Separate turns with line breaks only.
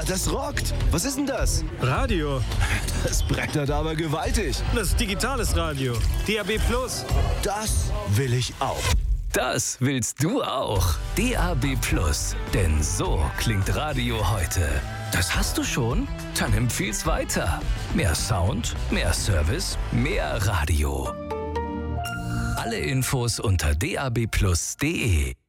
das rockt. Was ist denn das?
Radio.
Das brettert aber gewaltig.
Das ist digitales Radio. DAB+.
Das will ich auch.
Das willst du auch. DAB+. Denn so klingt Radio heute. Das hast du schon? Dann empfiehl's weiter. Mehr Sound, mehr Service, mehr Radio. Alle Infos unter dabplus.de.